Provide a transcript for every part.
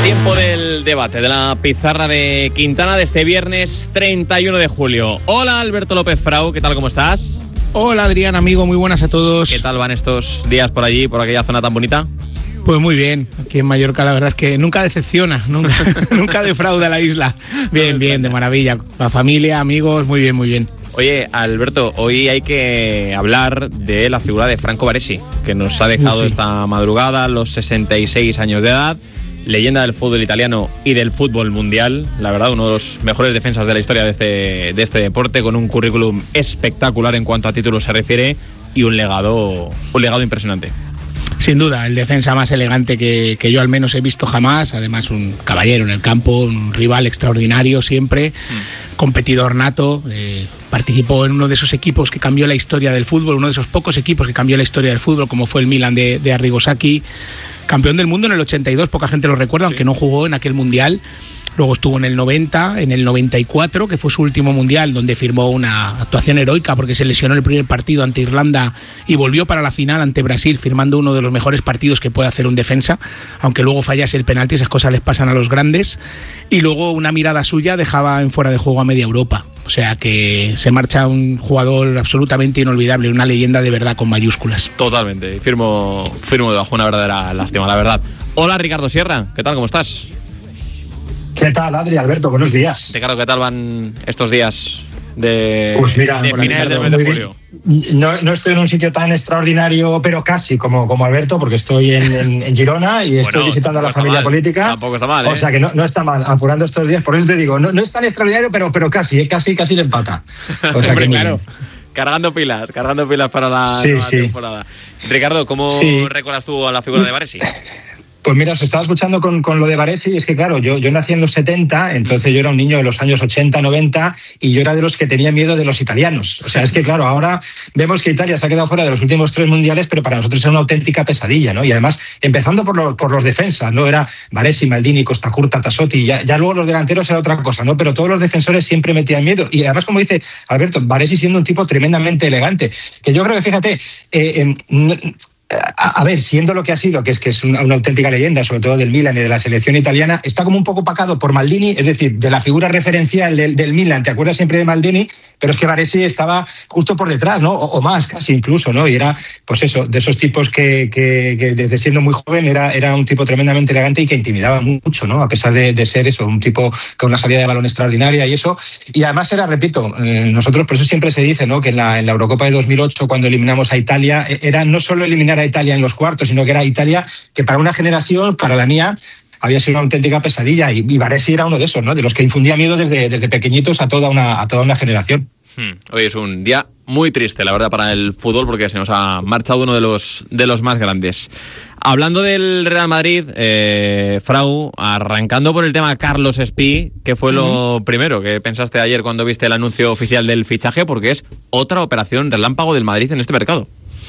Tiempo del debate, de la pizarra de Quintana de este viernes 31 de julio. Hola, Alberto López Frau, ¿qué tal, cómo estás? Hola, Adrián, amigo, muy buenas a todos. ¿Qué tal van estos días por allí, por aquella zona tan bonita? Pues muy bien, aquí en Mallorca la verdad es que nunca decepciona, nunca defrauda la isla. Bien, de maravilla, la familia, amigos, muy bien, muy bien. Oye, Alberto, hoy hay que hablar de la figura de Franco Baresi, que nos ha dejado esta madrugada, los 66 años de edad, leyenda del fútbol italiano y del fútbol mundial, la verdad, uno de los mejores defensas de la historia de este deporte, con un currículum espectacular en cuanto a títulos se refiere y un legado impresionante. Sin duda, el defensa más elegante que yo al menos he visto jamás, además un caballero en el campo, un rival extraordinario siempre, competidor nato, participó en uno de esos equipos que cambió la historia del fútbol, uno de esos pocos equipos que cambió la historia del fútbol, como fue el Milan de Arrigo Sacchi, campeón del mundo en el 82, poca gente lo recuerda, aunque no jugó en aquel mundial. Luego estuvo en el 90, en el 94, que fue su último mundial, donde firmó una actuación heroica porque se lesionó en el primer partido ante Irlanda y volvió para la final ante Brasil, firmando uno de los mejores partidos que puede hacer un defensa, aunque luego fallase el penalti, esas cosas les pasan a los grandes. Y luego una mirada suya dejaba en fuera de juego a media Europa. O sea que se marcha un jugador absolutamente inolvidable, una leyenda de verdad con mayúsculas. Totalmente, firmo debajo, una verdadera lástima, la verdad. Hola, Ricardo Sierra, ¿qué tal, cómo estás? ¿Qué tal, Adri, Alberto? Buenos días. Ricardo, ¿qué tal van estos días de finales del mes de julio? No estoy en un sitio tan extraordinario, pero casi como Alberto, porque estoy en Girona y estoy visitando a la familia política. Tampoco está mal, ¿eh? O sea que no está mal, apurando estos días. Por eso te digo, no es tan extraordinario, pero casi se empata. O sea que claro. Cargando pilas para la nueva temporada. Ricardo, ¿cómo recuerdas tú a la figura de Baresi? Pues mira, os estaba escuchando con lo de Baresi, y es que claro, yo nací en los 70, entonces yo era un niño de los años 80, 90, y yo era de los que tenía miedo de los italianos. O sea, es que claro, ahora vemos que Italia se ha quedado fuera de los últimos 3 mundiales, pero para nosotros era una auténtica pesadilla, ¿no? Y además, empezando por los defensas, ¿no? Era Baresi, Maldini, Costacurta, Tassotti, ya luego los delanteros era otra cosa, ¿no? Pero todos los defensores siempre metían miedo. Y además, como dice Alberto, Baresi siendo un tipo tremendamente elegante, que yo creo que, fíjate, a ver, siendo lo que ha sido, que es una auténtica leyenda, sobre todo del Milan y de la selección italiana, está como un poco opacado por Maldini, es decir, de la figura referencial del Milan. Te acuerdas siempre de Maldini, pero es que Baresi estaba justo por detrás, ¿no? O más, casi incluso, ¿no? Y era, pues eso, de esos tipos que desde siendo muy joven era un tipo tremendamente elegante y que intimidaba mucho, ¿no? A pesar de ser eso, un tipo con una salida de balón extraordinaria y eso. Y además era, repito, nosotros, por eso siempre se dice, ¿no? Que en la Eurocopa de 2008, cuando eliminamos a Italia, era no solo eliminar a Italia en los cuartos, sino que era Italia que para una generación, para la mía, había sido una auténtica pesadilla, y Baresi era uno de esos, ¿no? De los que infundía miedo desde pequeñitos a toda una generación. Hoy es un día muy triste, la verdad, para el fútbol, porque se nos ha marchado uno de los más grandes. Hablando del Real Madrid, Frau, arrancando por el tema Carlos Espí, ¿qué fue lo primero que pensaste ayer cuando viste el anuncio oficial del fichaje? Porque es otra operación relámpago del Madrid en este mercado.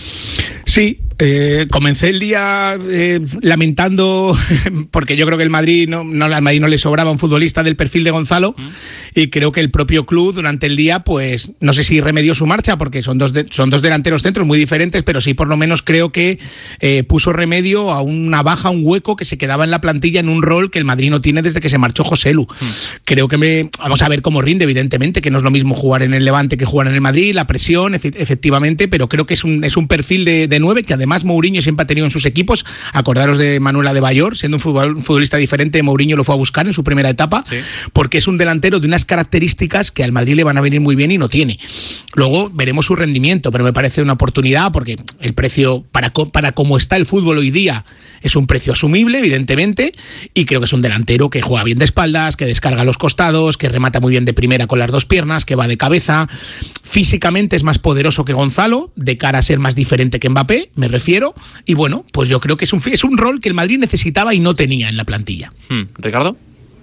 Sí, comencé el día lamentando, porque yo creo que al Madrid no le sobraba un futbolista del perfil de Gonzalo, y creo que el propio club durante el día, pues no sé si remedió su marcha, porque son dos delanteros centros muy diferentes, pero sí por lo menos creo que puso remedio a una baja, un hueco que se quedaba en la plantilla en un rol que el Madrid no tiene desde que se marchó Joselu. Creo que vamos a ver cómo rinde, evidentemente, que no es lo mismo jugar en el Levante que jugar en el Madrid, la presión, efectivamente, pero creo que es un perfil de 9 que además Mourinho siempre ha tenido en sus equipos. Acordaros de Manuel Adebayor, siendo un futbolista diferente, Mourinho lo fue a buscar en su primera etapa, porque es un delantero de unas características que al Madrid le van a venir muy bien y no tiene. Luego veremos su rendimiento, pero me parece una oportunidad, porque el precio para cómo está el fútbol hoy día es un precio asumible, evidentemente, y creo que es un delantero que juega bien de espaldas, que descarga los costados, que remata muy bien de primera con las 2 piernas, que va de cabeza. Físicamente es más poderoso que Gonzalo, de cara a ser más diferente que Mbappé, me refiero, y bueno, pues yo creo que es un rol que el Madrid necesitaba y no tenía en la plantilla. ¿Ricardo?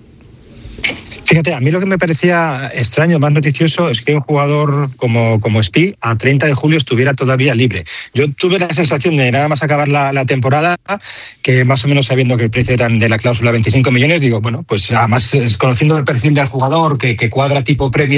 Fíjate, a mí lo que me parecía extraño, más noticioso, es que un jugador como Espí a 30 de julio estuviera todavía libre. Yo tuve la sensación de nada más acabar la temporada, que más o menos sabiendo que el precio eran de la cláusula 25 millones, digo, bueno, pues además conociendo el perfil del jugador, que cuadra tipo Premier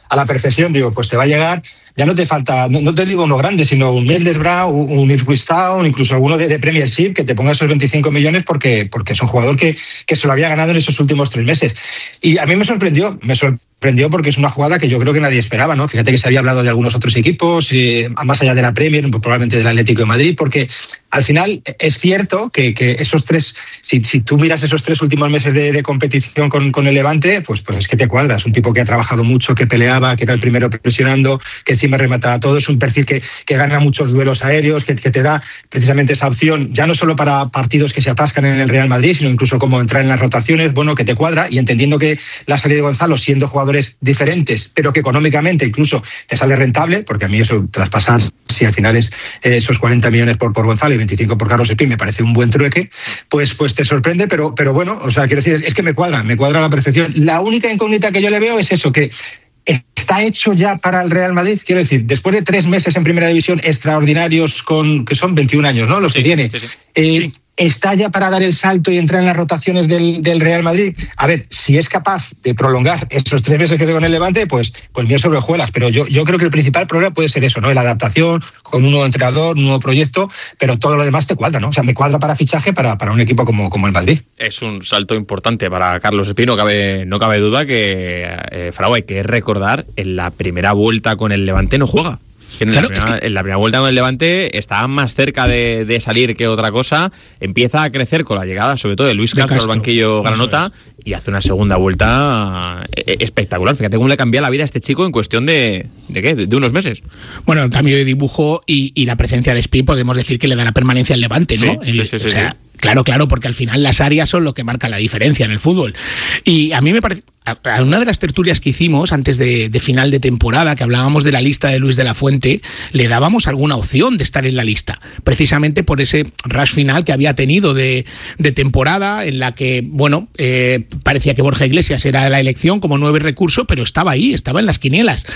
a la perfección, digo, pues te va a llegar, ya no te falta, no te digo uno grande, sino un Middlesbrough, un Ipswich Town, incluso alguno de Premiership, que te ponga esos 25 millones porque es un jugador que se lo había ganado en esos últimos 3 meses. Y a mí me sorprendió porque es una jugada que yo creo que nadie esperaba, ¿no? Fíjate que se había hablado de algunos otros equipos, más allá de la Premier, probablemente del Atlético de Madrid, porque al final es cierto que esos 3, si tú miras esos 3 últimos meses de competición con el Levante, pues es que te cuadras. Un tipo que ha trabajado mucho, que peleaba, que era el primero presionando, que encima remataba todo. Es un perfil que gana muchos duelos aéreos, que te da precisamente esa opción, ya no solo para partidos que se atascan en el Real Madrid, sino incluso como entrar en las rotaciones, bueno, que te cuadra, y entendiendo que la salida de Gonzalo, siendo jugadores diferentes, pero que económicamente incluso te sale rentable, porque a mí eso traspasar, si al final es esos 40 millones por Gonzalo y 25 por Carlos Espín, me parece un buen trueque, pues te sorprende, pero bueno, o sea, quiero decir, es que me cuadra a la perfección. La única incógnita que yo le veo es eso, que está hecho ya para el Real Madrid, quiero decir, después de 3 meses en Primera División extraordinarios, que son 21 años, ¿no? Los que tiene. Sí. ¿Está ya para dar el salto y entrar en las rotaciones del Real Madrid? A ver, si es capaz de prolongar esos 3 meses que tengo en el Levante, pues mío sobre hojuelas. Pero yo creo que el principal problema puede ser eso, ¿no? La adaptación con un nuevo entrenador, un nuevo proyecto, pero todo lo demás te cuadra, ¿no? O sea, me cuadra para fichaje para un equipo como el Madrid. Es un salto importante para Carlos Espín, no cabe duda que, Frau, hay que recordar, en la primera vuelta con el Levante no juega. En la primera vuelta con el Levante está más cerca de salir que otra cosa. Empieza a crecer con la llegada, sobre todo, de Luis Castro al banquillo granota, y hace una segunda vuelta espectacular. Fíjate cómo le cambia la vida a este chico en cuestión de unos meses. Bueno, el cambio de dibujo y la presencia de Espín, podemos decir que le dará permanencia al Levante, ¿no? Sí. Claro, porque al final las áreas son lo que marca la diferencia en el fútbol. Y a mí me parece, a una de las tertulias que hicimos antes de final de temporada, que hablábamos de la lista de Luis de la Fuente, le dábamos alguna opción de estar en la lista, precisamente por ese rush final que había tenido de temporada, en la que, bueno, parecía que Borja Iglesias era la elección como 9 recurso, pero estaba ahí, estaba en las quinielas.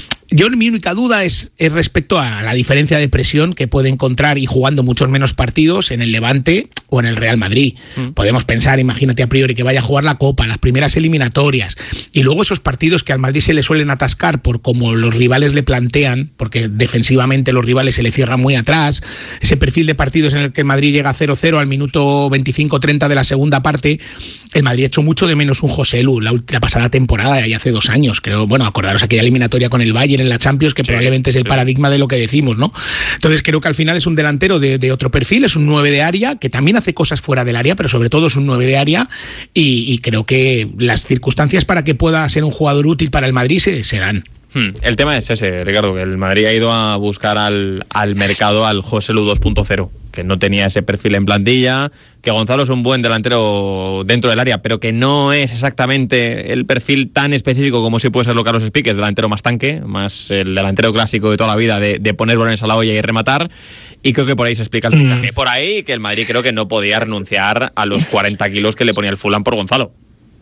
Mi única duda es respecto a la diferencia de presión que puede encontrar, y jugando muchos menos partidos, en el Levante o en el Real Madrid. Podemos pensar, imagínate a priori, que vaya a jugar la Copa, las primeras eliminatorias, y luego esos partidos que al Madrid se le suelen atascar por cómo los rivales le plantean, porque defensivamente los rivales se le cierran muy atrás, ese perfil de partidos en el que el Madrid llega 0-0 al minuto 25-30 de la segunda parte. El Madrid echó mucho de menos un José Lu la pasada temporada, y hace 2 años, creo. Bueno, acordaros aquella eliminatoria con el Bayern en la Champions, que probablemente es el paradigma de lo que decimos, ¿no? Entonces creo que al final es un delantero de otro perfil, es un 9 de área, que también hace cosas fuera del área, pero sobre todo es un 9 de área, y creo que las circunstancias para que pueda ser un jugador útil para el Madrid se dan. El tema es ese, Ricardo, que el Madrid ha ido a buscar al mercado al José Lu 2.0, que no tenía ese perfil en plantilla, que Gonzalo es un buen delantero dentro del área, pero que no es exactamente el perfil tan específico como sí puede serlo Carlos Espín, que es delantero más tanque, más el delantero clásico de toda la vida, de poner balones a la olla y rematar, y creo que por ahí se explica el fichaje. Por ahí que el Madrid creo que no podía renunciar a los 40 kilos que le ponía el Fulham por Gonzalo.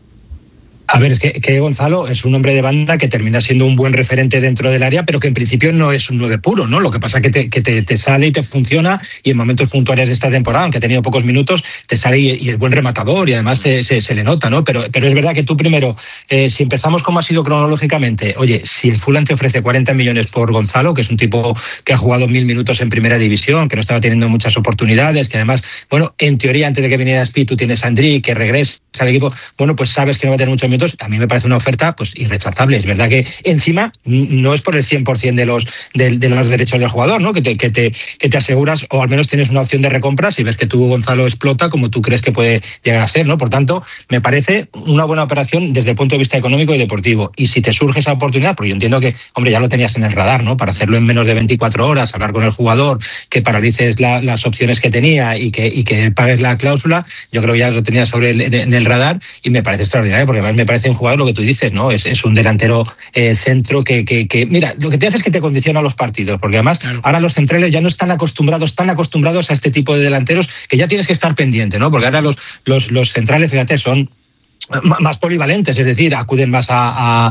A ver, es que Gonzalo es un hombre de banda que termina siendo un buen referente dentro del área, pero que en principio no es un 9 puro, ¿no? Lo que pasa es que te sale y te funciona, y en momentos puntuales de esta temporada, aunque ha tenido pocos minutos, te sale y es buen rematador, y además se le nota, ¿no? Pero es verdad que tú primero, si empezamos como ha sido cronológicamente, oye, si el Fulham te ofrece 40 millones por Gonzalo, que es un tipo que ha jugado 1000 minutos en Primera División, que no estaba teniendo muchas oportunidades, que además, bueno, en teoría antes de que viniera Speed tú tienes a Andri, que regresa al equipo, bueno, pues sabes que no va a tener muchos minutos. A mí me parece una oferta pues irrechazable. Es verdad que encima no es por el 100% de los derechos del jugador, ¿no? Que te aseguras, o al menos tienes una opción de recompra si ves que tú, Gonzalo, explota como tú crees que puede llegar a ser, ¿no? Por tanto, me parece una buena operación desde el punto de vista económico y deportivo. Y si te surge esa oportunidad, porque yo entiendo que, hombre, ya lo tenías en el radar, ¿no? Para hacerlo en menos de 24 horas, hablar con el jugador, que paralices las opciones que tenía y que pagues la cláusula, yo creo que ya lo tenías en el radar, y me parece extraordinario, porque además me parece un jugador, lo que tú dices, ¿no? Es un delantero centro que mira, lo que te hace es que te condiciona los partidos, porque además ahora los centrales ya no están acostumbrados a este tipo de delanteros, que ya tienes que estar pendiente, ¿no? Porque ahora los centrales, fíjate, son más polivalentes, es decir, acuden más a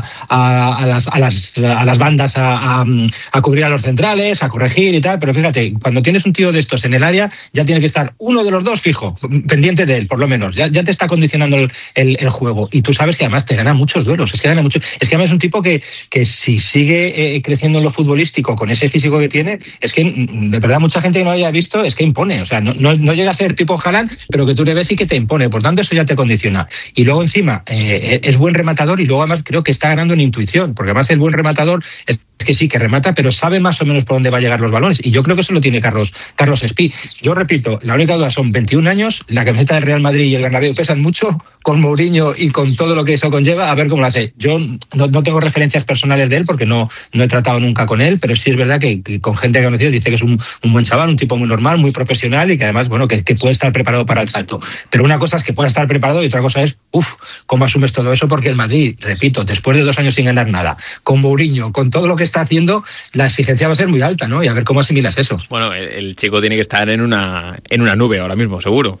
las bandas a cubrir a los centrales, a corregir y tal, pero fíjate, cuando tienes un tío de estos en el área, ya tiene que estar uno de los dos fijo, pendiente de él, por lo menos, ya te está condicionando el juego, y tú sabes que además te gana muchos duelos, es que además es un tipo que si sigue creciendo en lo futbolístico con ese físico que tiene, es que de verdad mucha gente que no lo haya visto, es que impone, o sea, no llega a ser tipo Haaland, pero que tú le ves y que te impone, por tanto eso ya te condiciona, y luego encima es buen rematador, y luego además creo que está ganando en intuición, porque además el buen rematador es que sí, que remata, pero sabe más o menos por dónde va a llegar los balones, y yo creo que eso lo tiene Carlos Espí. Yo repito, la única duda son 21 años, la camiseta del Real Madrid y el Bernabéu pesan mucho, con Mourinho y con todo lo que eso conlleva, a ver cómo lo hace. Yo no tengo referencias personales de él, porque no he tratado nunca con él, pero sí es verdad que con gente que ha conocido dice que es un buen chaval, un tipo muy normal, muy profesional, y que además, bueno, que puede estar preparado para el salto. Pero una cosa es que pueda estar preparado y otra cosa es, cómo asumes todo eso, porque el Madrid, repito, después de 2 años sin ganar nada, con Mourinho, con todo lo que está haciendo, la exigencia va a ser muy alta, ¿no? Y a ver cómo asimilas eso. Bueno, el chico tiene que estar en una nube ahora mismo, seguro.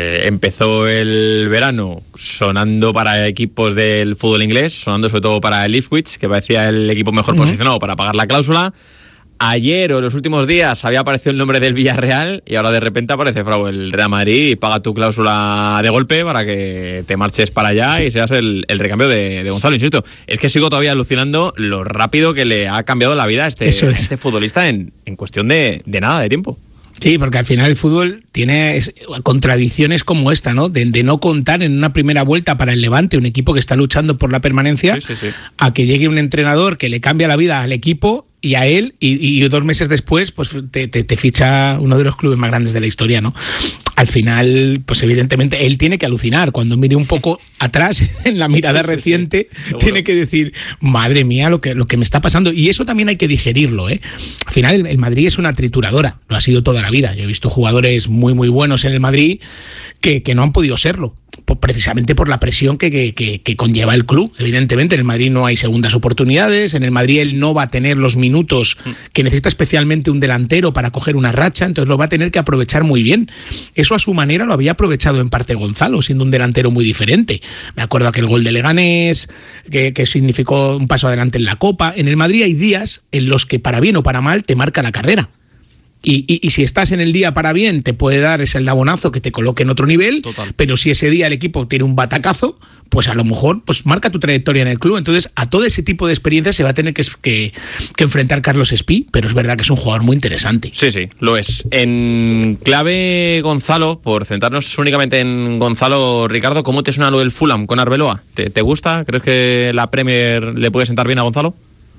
Empezó el verano sonando para equipos del fútbol inglés, sonando sobre todo para el Ipswich, que parecía el equipo mejor posicionado para pagar la cláusula. Ayer o en los últimos días había aparecido el nombre del Villarreal, y ahora de repente aparece, Frau, el Real Madrid, y paga tu cláusula de golpe para que te marches para allá y seas el recambio de Gonzalo. Insisto, es que sigo todavía alucinando lo rápido que le ha cambiado la vida a este futbolista en cuestión de nada, de tiempo. Sí, porque al final el fútbol tiene contradicciones como esta, ¿no? De no contar en una primera vuelta para el Levante, un equipo que está luchando por la permanencia, sí. A que llegue un entrenador que le cambia la vida al equipo y a él, y 2 meses después pues te ficha uno de los clubes más grandes de la historia, ¿no? Al final, pues evidentemente él tiene que alucinar. Cuando mire un poco atrás en la mirada reciente, tiene que decir, madre mía, lo que me está pasando. Y eso también hay que digerirlo, ¿eh? Al final el Madrid es una trituradora, lo ha sido toda la vida. Yo he visto jugadores muy muy buenos en el Madrid que no han podido serlo, precisamente por la presión que conlleva el club. Evidentemente en el Madrid no hay segundas oportunidades, en el Madrid él no va a tener los minutos que necesita, especialmente un delantero para coger una racha, entonces lo va a tener que aprovechar muy bien. Eso a su manera lo había aprovechado en parte Gonzalo, siendo un delantero muy diferente. Me acuerdo aquel gol de Leganés, que significó un paso adelante en la Copa. En el Madrid hay días en los que para bien o para mal te marca la carrera. Y si estás en el día para bien, te puede dar ese aldabonazo que te coloque en otro nivel. Total. Pero si ese día el equipo tiene un batacazo, pues a lo mejor pues marca tu trayectoria en el club. Entonces a todo ese tipo de experiencias se va a tener que enfrentar Carlos Espí, pero es verdad que es un jugador muy interesante. Sí, lo es. En clave Gonzalo, por centrarnos únicamente en Gonzalo, Ricardo, ¿cómo te suena lo del Fulham con Arbeloa? ¿Te gusta? ¿Crees que la Premier le puede sentar bien a Gonzalo?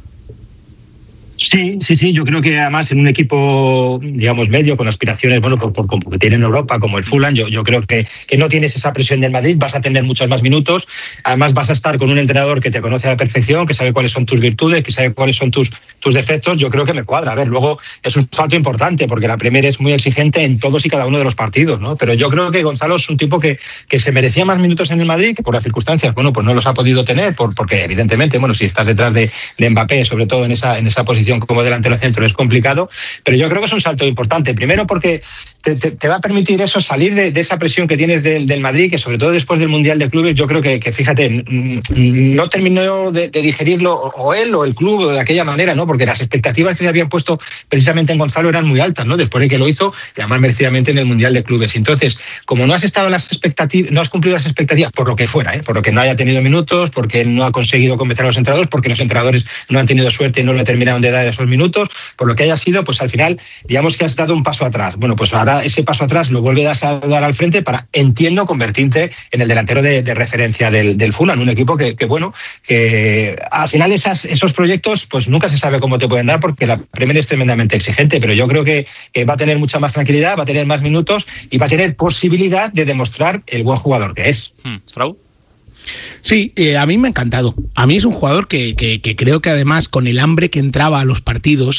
Sí, yo creo que además en un equipo, digamos, medio, con aspiraciones, bueno, por que tiene en Europa, como el Fulham, yo creo que no tienes esa presión del Madrid, vas a tener muchos más minutos, además vas a estar con un entrenador que te conoce a la perfección, que sabe cuáles son tus virtudes, que sabe cuáles son tus defectos. Yo creo que me cuadra. A ver, luego es un salto importante, porque la Premier es muy exigente en todos y cada uno de los partidos, ¿no? Pero yo creo que Gonzalo es un tipo que se merecía más minutos en el Madrid, que por las circunstancias, bueno, pues no los ha podido tener, porque evidentemente, bueno, si estás detrás de Mbappé, sobre todo en esa posición como delantero centro, es complicado, pero yo creo que es un salto importante. Primero porque te va a permitir eso, salir de esa presión que tienes del Madrid, que sobre todo después del Mundial de Clubes, yo creo que fíjate, no terminó de digerirlo o él o el club de aquella manera, ¿no? Porque las expectativas que se habían puesto precisamente en Gonzalo eran muy altas, ¿no? Después de que lo hizo, y además merecidamente en el Mundial de Clubes. Entonces, como no has estado en las expectativas, no has cumplido las expectativas por lo que fuera, por lo que no haya tenido minutos, porque no ha conseguido convencer a los entrenadores, porque los entrenadores no han tenido suerte y no le terminaron de dar esos minutos, por lo que haya sido, pues al final, digamos que has dado un paso atrás. Bueno, pues ahora ese paso atrás lo vuelves a dar al frente para, entiendo, convertirte en el delantero de referencia del Fulham, un equipo que al final esos proyectos, pues nunca se sabe cómo te pueden dar, porque la Premier es tremendamente exigente, pero yo creo que va a tener mucha más tranquilidad, va a tener más minutos y va a tener posibilidad de demostrar el buen jugador que es. Frau. Sí, a mí me ha encantado. A mí es un jugador que creo que además con el hambre que entraba a los partidos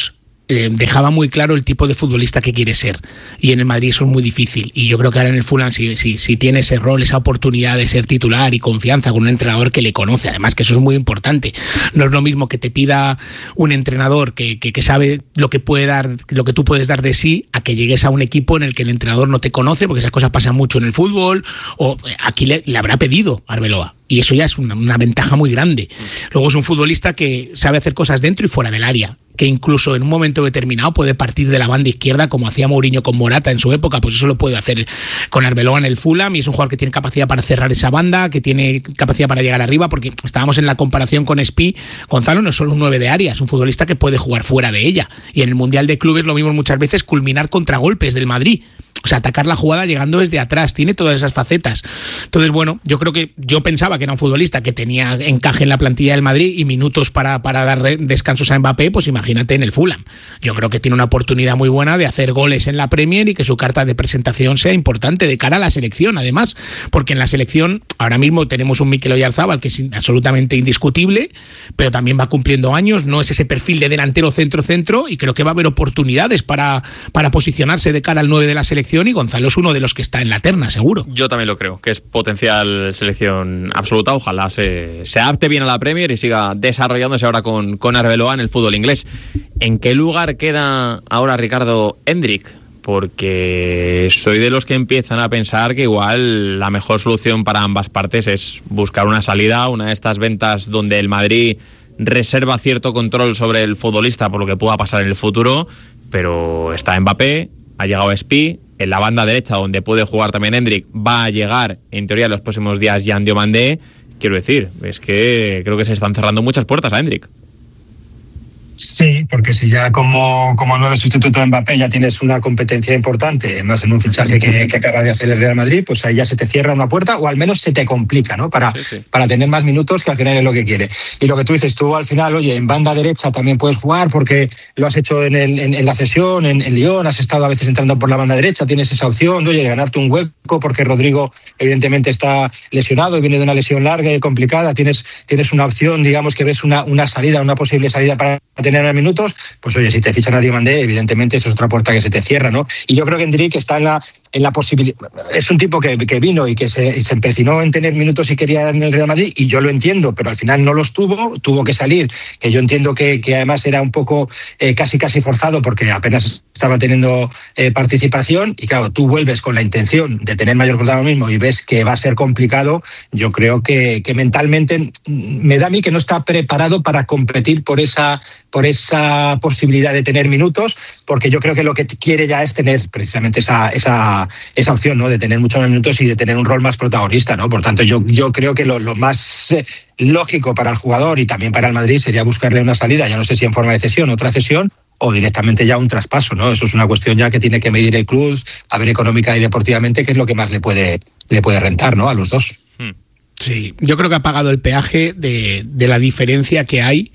dejaba muy claro el tipo de futbolista que quiere ser, y en el Madrid eso es muy difícil, y yo creo que ahora en el Fulham si tiene ese rol, esa oportunidad de ser titular y confianza con un entrenador que le conoce, además que eso es muy importante. No es lo mismo que te pida un entrenador que sabe lo que puede dar, lo que tú puedes dar de sí, a que llegues a un equipo en el que el entrenador no te conoce, porque esas cosas pasan mucho en el fútbol, o aquí le habrá pedido a Arbeloa, y eso ya es una ventaja muy grande. Luego es un futbolista que sabe hacer cosas dentro y fuera del área, que incluso en un momento determinado puede partir de la banda izquierda como hacía Mourinho con Morata en su época, pues eso lo puede hacer con Arbeloa en el Fulham, y es un jugador que tiene capacidad para cerrar esa banda, que tiene capacidad para llegar arriba, porque estábamos en la comparación con Spi. Gonzalo no es solo un 9 de área, es un futbolista que puede jugar fuera de ella, y en el Mundial de Clubes lo vimos muchas veces culminar contragolpes del Madrid, o sea, atacar la jugada llegando desde atrás, tiene todas esas facetas. Entonces, bueno, yo pensaba que era un futbolista que tenía encaje en la plantilla del Madrid y minutos para dar descansos a Mbappé, pues imagínate en el Fulham. Yo creo que tiene una oportunidad muy buena de hacer goles en la Premier y que su carta de presentación sea importante de cara a la selección, además, porque en la selección ahora mismo tenemos un Mikel Oyarzabal que es absolutamente indiscutible, pero también va cumpliendo años, no es ese perfil de delantero centro, y creo que va a haber oportunidades para posicionarse de cara al 9 de la selección, y Gonzalo es uno de los que está en la terna, seguro. Yo también lo creo, que es potencial selección absoluta. Ojalá se adapte bien a la Premier y siga desarrollándose ahora con Arbeloa en el fútbol inglés. ¿En qué lugar queda ahora Ricardo Hendrik? Porque soy de los que empiezan a pensar que igual la mejor solución para ambas partes es buscar una salida, una de estas ventas donde el Madrid reserva cierto control sobre el futbolista por lo que pueda pasar en el futuro, pero está Mbappé, ha llegado Spi, en la banda derecha donde puede jugar también Hendrik va a llegar en teoría en los próximos días Yan Diomandé. Quiero decir, es que creo que se están cerrando muchas puertas a Hendrik. Sí, porque si ya como nuevo sustituto de Mbappé ya tienes una competencia importante, además en un fichaje que acaba de hacer el Real Madrid, pues ahí ya se te cierra una puerta, o al menos se te complica, ¿no? Para tener más minutos, que al final es lo que quiere. Y lo que tú dices, tú al final, oye, en banda derecha también puedes jugar porque lo has hecho en la cesión, en Lyon, has estado a veces entrando por la banda derecha, tienes esa opción de, oye, de ganarte un hueco porque Rodrigo evidentemente está lesionado y viene de una lesión larga y complicada, tienes una opción, digamos que ves una salida, una posible salida para tener minutos, pues oye, si te fichan a Diomandé, evidentemente eso es otra puerta que se te cierra, ¿no? Y yo creo que Hendrik está en la posibilidad, es un tipo que vino y que se empecinó en tener minutos y quería en el Real Madrid, y yo lo entiendo, pero al final no los tuvo que salir, que yo entiendo que además era un poco casi forzado porque apenas estaba teniendo participación, y claro, tú vuelves con la intención de tener mayor protagonismo y ves que va a ser complicado. Yo creo que mentalmente me da a mí que no está preparado para competir por esa posibilidad de tener minutos, porque yo creo que lo que quiere ya es tener precisamente esa opción, ¿no? De tener muchos minutos y de tener un rol más protagonista, ¿no? Por tanto, yo creo que lo más lógico para el jugador y también para el Madrid sería buscarle una salida, ya no sé si en forma de cesión, otra cesión, o directamente ya un traspaso, ¿no? Eso es una cuestión ya que tiene que medir el club, a ver económica y deportivamente qué es lo que más le puede rentar, ¿no? A los dos. Sí, yo creo que ha pagado el peaje de la diferencia que hay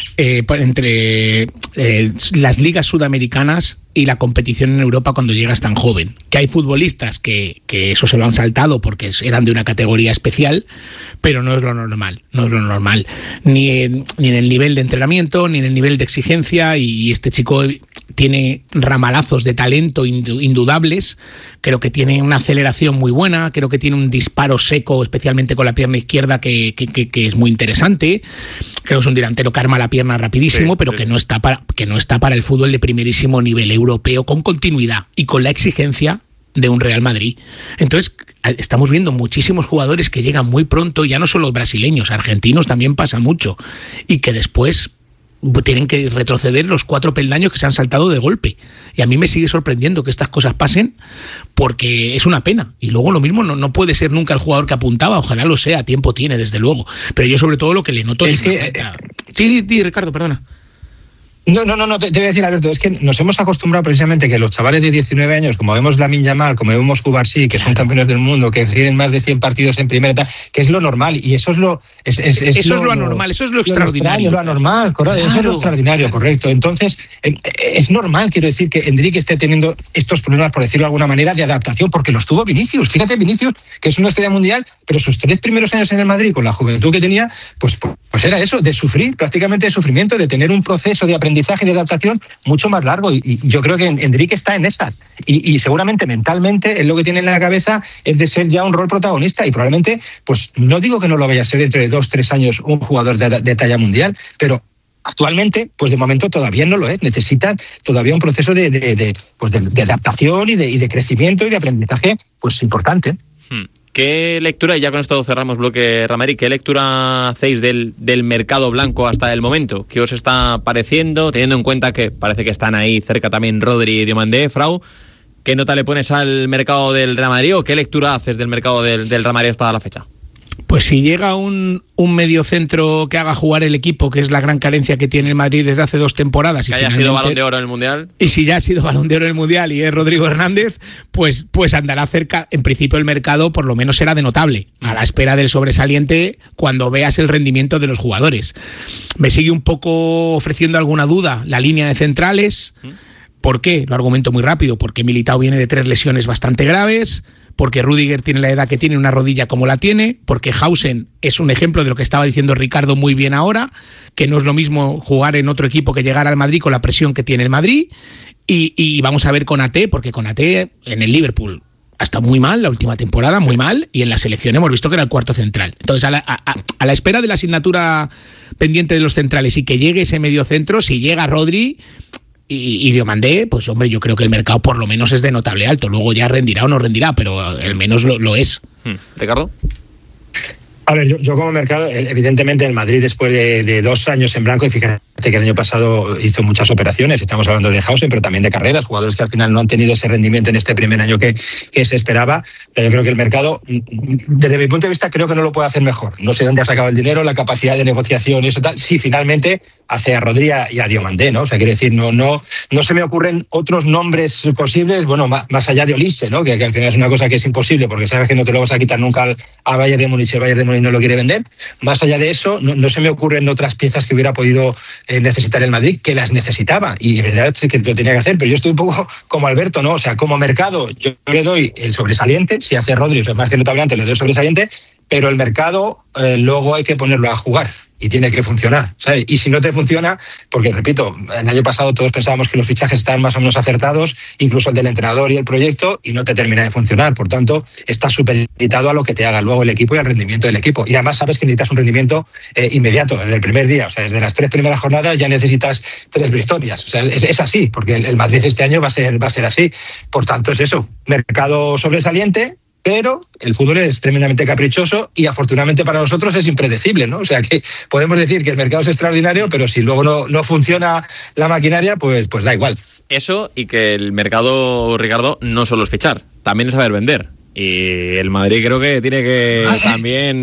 entre las ligas sudamericanas y la competición en Europa cuando llegas tan joven. Que hay futbolistas que eso se lo han saltado porque eran de una categoría especial, pero no es lo normal. No es lo normal. Ni en el nivel de entrenamiento, ni en el nivel de exigencia, y este chico tiene ramalazos de talento indudables. Creo que tiene una aceleración muy buena, creo que tiene un disparo seco, especialmente con la pierna izquierda, que es muy interesante. Creo que es un delantero que arma la pierna rapidísimo, pero que no está para el fútbol de primerísimo nivel europeo, con continuidad y con la exigencia de un Real Madrid. Entonces, estamos viendo muchísimos jugadores que llegan muy pronto, ya no solo brasileños, argentinos también pasa mucho, y que después tienen que retroceder los 4 peldaños que se han saltado de golpe. Y a mí me sigue sorprendiendo que estas cosas pasen, porque es una pena. Y luego lo mismo no puede ser nunca el jugador que apuntaba, ojalá lo sea, tiempo tiene, desde luego. Pero yo sobre todo lo que le noto es que... Sí, Ricardo, perdona. No, te voy a decir, Alberto, es que nos hemos acostumbrado precisamente que los chavales de 19 años, como vemos Lamine Yamal, como vemos Cubarsí, que son campeones del mundo, que tienen más de 100 partidos en primera, que es lo normal, y eso es lo anormal, eso es lo extraordinario. Lo anormal, correcto, claro. Eso es lo extraordinario, correcto. Entonces, es normal, quiero decir, que Hendrik esté teniendo estos problemas, por decirlo de alguna manera, de adaptación, porque los tuvo Vinicius. Fíjate, Vinicius, que es una estrella mundial, pero sus 3 primeros años en el Madrid, con la juventud que tenía, pues era eso, de sufrir, prácticamente de sufrimiento, de tener un proceso de aprendizaje aprendizaje y de adaptación mucho más largo. Y yo creo que Enrique está en esas. Y seguramente mentalmente él lo que tiene en la cabeza es de ser ya un rol protagonista y probablemente, pues no digo que no lo vaya a ser dentro de 2-3 años un jugador de talla mundial, pero actualmente, pues de momento todavía no lo es. Necesitan todavía un proceso de adaptación y de crecimiento y de aprendizaje pues importante. ¿Qué lectura, y ya con esto cerramos bloque Ramari, qué lectura hacéis del mercado blanco hasta el momento? ¿Qué os está pareciendo? Teniendo en cuenta que parece que están ahí cerca también Rodri y Diomandé, Frau, ¿qué nota le pones al mercado del Real Madrid o qué lectura haces del mercado del Real Madrid hasta la fecha? Pues si llega un mediocentro que haga jugar el equipo, que es la gran carencia que tiene el Madrid desde hace 2 temporadas. Que haya sido Balón de Oro en el Mundial. Y si ya ha sido Balón de Oro en el Mundial y es Rodrigo Hernández, pues andará cerca. En principio el mercado por lo menos será de notable, a la espera del sobresaliente cuando veas el rendimiento de los jugadores. Me sigue un poco ofreciendo alguna duda la línea de centrales. ¿Por qué? Lo argumento muy rápido. Porque Militao viene de 3 lesiones bastante graves, porque Rüdiger tiene la edad que tiene, una rodilla como la tiene, porque Hausen es un ejemplo de lo que estaba diciendo Ricardo muy bien ahora, que no es lo mismo jugar en otro equipo que llegar al Madrid con la presión que tiene el Madrid, y vamos a ver Konaté, porque Konaté en el Liverpool ha estado muy mal la última temporada, muy mal, y en la selección hemos visto que era el cuarto central. Entonces, a la espera de la asignatura pendiente de los centrales y que llegue ese medio centro, si llega Rodri y Diomandé, pues hombre, yo creo que el mercado por lo menos es de notable alto. Luego ya rendirá o no rendirá, pero al menos lo es. ¿Ricardo? A ver, yo como mercado, evidentemente el Madrid después de 2 años en blanco, y fíjate que el año pasado hizo muchas operaciones, estamos hablando de Hausen, pero también de carreras, jugadores que al final no han tenido ese rendimiento en este primer año que se esperaba, pero yo creo que el mercado, desde mi punto de vista, creo que no lo puede hacer mejor. No sé dónde ha sacado el dinero, la capacidad de negociación y eso tal, si finalmente hace a Rodri y a Diomandé, ¿no? O sea, quiere decir, no se me ocurren otros nombres posibles, bueno, más allá de Olise, ¿no? Que al final es una cosa que es imposible, porque sabes que no te lo vas a quitar nunca al Bayern de Múnich, si el Bayern de Múnich no lo quiere vender. Más allá de eso, no se me ocurren otras piezas que hubiera podido necesitar el Madrid, que las necesitaba, y en verdad es que lo tenía que hacer, pero yo estoy un poco como Alberto, ¿no? O sea, como mercado, yo le doy el sobresaliente, si hace Rodri, más que notable antes, le doy el sobresaliente, pero el mercado luego hay que ponerlo a jugar y tiene que funcionar, ¿sabes? Y si no te funciona, porque repito, el año pasado todos pensábamos que los fichajes estaban más o menos acertados, incluso el del entrenador y el proyecto, y no te termina de funcionar. Por tanto, estás supeditado a lo que te haga luego el equipo y al rendimiento del equipo. Y además sabes que necesitas un rendimiento inmediato, desde el primer día. O sea, desde las 3 primeras jornadas ya necesitas 3 victorias. O sea, es así, porque el Madrid este año va a ser así. Por tanto, es eso, mercado sobresaliente, pero el fútbol es tremendamente caprichoso y afortunadamente para nosotros es impredecible, ¿no? O sea que podemos decir que el mercado es extraordinario, pero si luego no funciona la maquinaria, pues da igual. Eso, y que el mercado, Ricardo, no solo es fichar, también es saber vender. Y el Madrid creo que tiene que también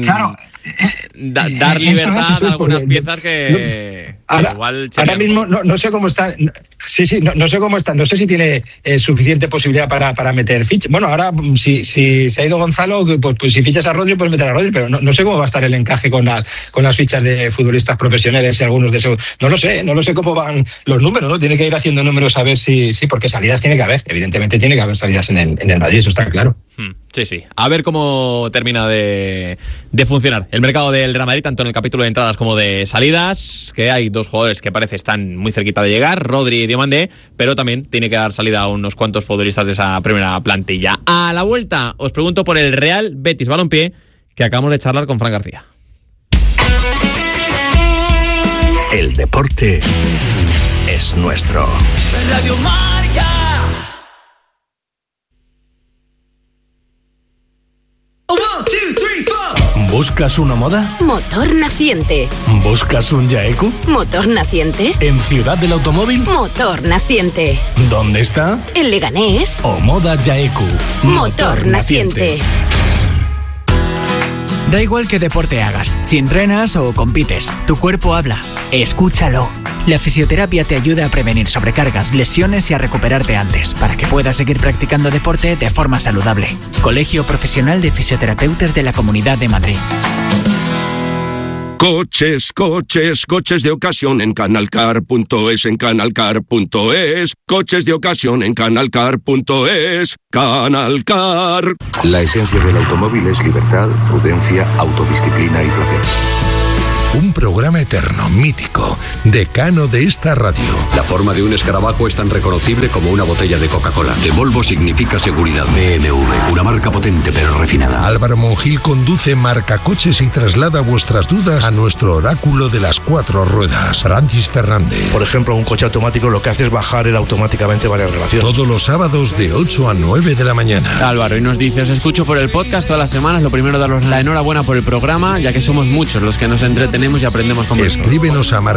dar libertad a algunas piezas que igual... Ahora mismo no sé cómo está... No sé cómo está, no sé si tiene suficiente posibilidad para meter fichas. Bueno, ahora si se ha ido Gonzalo, pues si fichas a Rodri, puedes meter a Rodri, pero no sé cómo va a estar el encaje con las fichas de futbolistas profesionales y algunos de esos. No lo sé cómo van los números, ¿no? Tiene que ir haciendo números a ver si porque salidas tiene que haber, evidentemente tiene que haber salidas en el Madrid, eso está claro. Sí. A ver cómo termina de funcionar el mercado del Real Madrid, tanto en el capítulo de entradas como de salidas, que hay 2 jugadores que parece están muy cerquita de llegar, Rodri y Diomandé, pero también tiene que dar salida a unos cuantos futbolistas de esa primera plantilla. A la vuelta os pregunto por el Real Betis Balompié, que acabamos de charlar con Fran García. El deporte es nuestro. Radio Marca. ¿Buscas una moda? Motor Naciente. ¿Buscas un Yaeku? Motor Naciente. ¿En Ciudad del Automóvil? Motor Naciente. ¿Dónde está? En Leganés. O Moda Yaeku. Motor Naciente. Da igual qué deporte hagas, si entrenas o compites, tu cuerpo habla. Escúchalo. La fisioterapia te ayuda a prevenir sobrecargas, lesiones y a recuperarte antes, para que puedas seguir practicando deporte de forma saludable. Colegio Profesional de Fisioterapeutas de la Comunidad de Madrid. Coches de ocasión en Canalcar.es, en Canalcar.es. Coches de ocasión en Canalcar.es. Canalcar. La esencia del automóvil es libertad, prudencia, autodisciplina y placer. Un programa eterno, mítico, decano de esta radio. La forma de un escarabajo es tan reconocible como una botella de Coca-Cola. De Volvo significa seguridad. BMW, una marca potente pero refinada. Álvaro Monjil conduce Marca Coches y traslada vuestras dudas a nuestro oráculo de las 4 ruedas, Francis Fernández. Por ejemplo, un coche automático lo que hace es bajar él automáticamente varias relaciones. Todos los sábados de 8 a 9 de la mañana. Álvaro, y nos dice, os escucho por el podcast todas las semanas. Lo primero, daros la enhorabuena por el programa, ya que somos muchos los que nos entretenemos y aprendemos con vosotros. Escríbenos a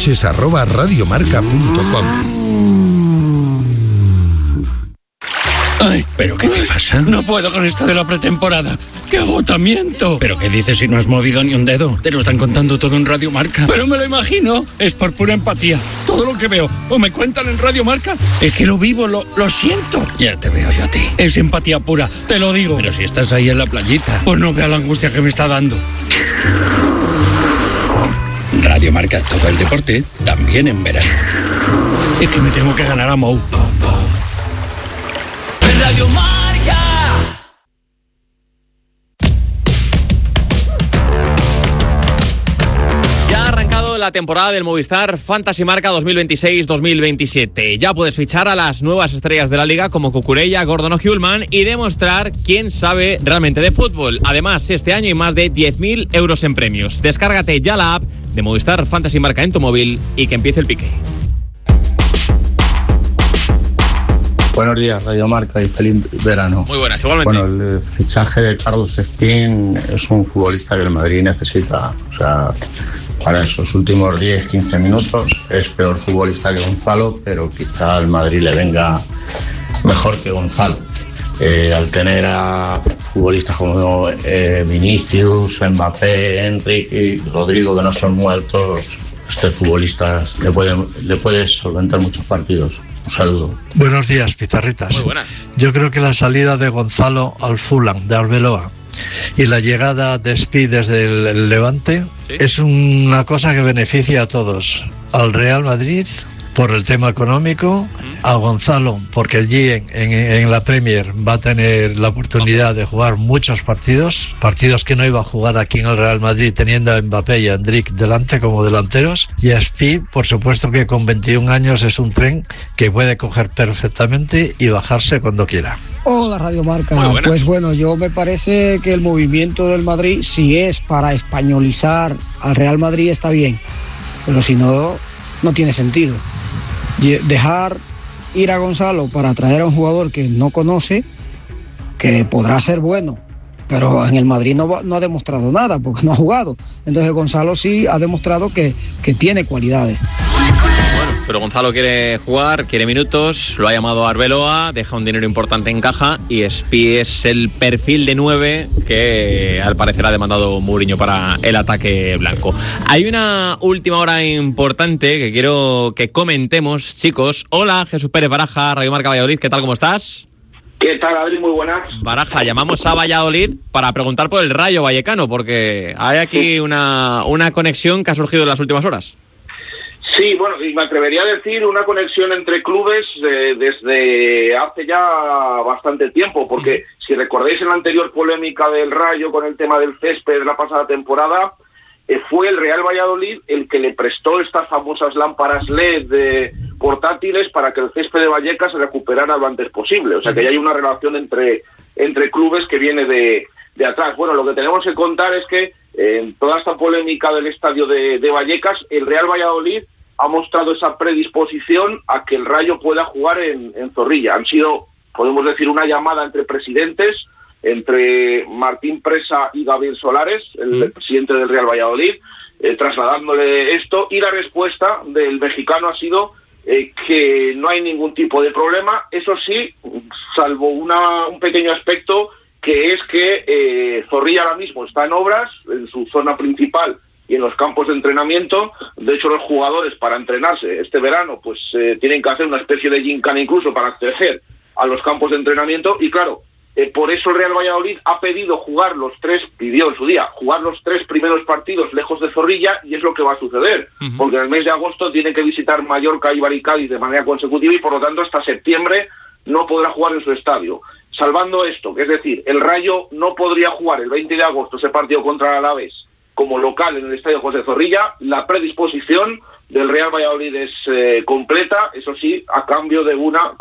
marcacoches@radiomarca.com. Ay, ¿pero qué me pasa? No puedo con esto de la pretemporada. ¡Qué agotamiento! ¿Pero qué dices si no has movido ni un dedo? Te lo están contando todo en Radio Marca. Pero me lo imagino. Es por pura empatía. Todo lo que veo o me cuentan en Radio Marca es que lo vivo, lo siento. Ya te veo yo a ti. Es empatía pura, te lo digo. Pero si estás ahí en la playita, pues no vea la angustia que me está dando. Radio Marca, todo el deporte, también en verano. Es que me tengo que ganar a Mou. Radio Marca. Ya ha arrancado la temporada del Movistar Fantasy Marca 2026-2027. Ya puedes fichar a las nuevas estrellas de la liga como Cucurella, Gordon o Hjulman y demostrar quién sabe realmente de fútbol. Además, este año hay más de 10.000 euros en premios. Descárgate ya la app de Movistar Fantasy Marca en tu móvil y que empiece el pique. Buenos días, Radio Marca, y feliz verano. Muy buenas, igualmente. Bueno, el fichaje de Carlos Espín es un futbolista que el Madrid necesita. O sea, para esos últimos 10-15 minutos es peor futbolista que Gonzalo, pero quizá al Madrid le venga mejor que Gonzalo. Al tener a futbolistas como Vinicius, Mbappé, Enrique y Rodrigo, que no son muertos, este futbolista le puede solventar muchos partidos. Un saludo. Buenos días, pizarritas. Muy buenas. Yo creo que la salida de Gonzalo al Fulham, de Arbeloa, y la llegada de Speed desde el Levante, ¿sí?, es una cosa que beneficia a todos. Al Real Madrid por el tema económico, a Gonzalo porque allí en la Premier va a tener la oportunidad de jugar muchos partidos que no iba a jugar aquí en el Real Madrid, teniendo a Mbappé y a Endrick delante como delanteros, y a Speed, por supuesto, que con 21 años es un tren que puede coger perfectamente y bajarse cuando quiera. Hola, Radio Marca. Pues bueno, yo me parece que el movimiento del Madrid, si es para españolizar al Real Madrid, está bien, pero si no, no tiene sentido. Dejar ir a Gonzalo para traer a un jugador que no conoce, que podrá ser bueno, pero en el Madrid no ha demostrado nada porque no ha jugado. Entonces Gonzalo sí ha demostrado que tiene cualidades. Bueno, pero Gonzalo quiere jugar, quiere minutos, lo ha llamado Arbeloa, deja un dinero importante en caja y Espi es el perfil de 9 que al parecer ha demandado Mourinho para el ataque blanco. Hay una última hora importante que quiero que comentemos, chicos. Hola, Jesús Pérez Baraja, Radio Marca Valladolid, ¿qué tal, cómo estás? ¿Qué tal, Adri? Muy buenas. Baraja, llamamos a Valladolid para preguntar por el Rayo Vallecano, porque hay aquí una conexión que ha surgido en las últimas horas. Sí, bueno, y me atrevería a decir una conexión entre clubes desde hace ya bastante tiempo, porque si recordáis en la anterior polémica del Rayo con el tema del césped de la pasada temporada, fue el Real Valladolid el que le prestó estas famosas lámparas LED portátiles para que el césped de Vallecas se recuperara lo antes posible. O sea que ya hay una relación entre clubes que viene de atrás. Bueno, lo que tenemos que contar es que en toda esta polémica del estadio de Vallecas, el Real Valladolid ha mostrado esa predisposición a que el Rayo pueda jugar en Zorrilla. Han sido, podemos decir, una llamada entre presidentes, entre Martín Presa y Gabriel Solares, el presidente del Real Valladolid, trasladándole esto, y la respuesta del mexicano ha sido que no hay ningún tipo de problema, eso sí, salvo un pequeño aspecto, que es que Zorrilla ahora mismo está en obras, en su zona principal y en los campos de entrenamiento. De hecho, los jugadores, para entrenarse este verano, pues tienen que hacer una especie de gincana incluso para acceder a los campos de entrenamiento, y claro, por eso el Real Valladolid ha pedido pidió en su día, jugar los 3 primeros partidos lejos de Zorrilla, y es lo que va a suceder, porque en el mes de agosto tiene que visitar Mallorca, Eibar y Cádiz de manera consecutiva, y por lo tanto hasta septiembre no podrá jugar en su estadio. Salvando esto, que es decir, el Rayo no podría jugar el 20 de agosto ese partido contra el Alavés como local en el Estadio José Zorrilla. La predisposición del Real Valladolid es completa, eso sí, a cambio de una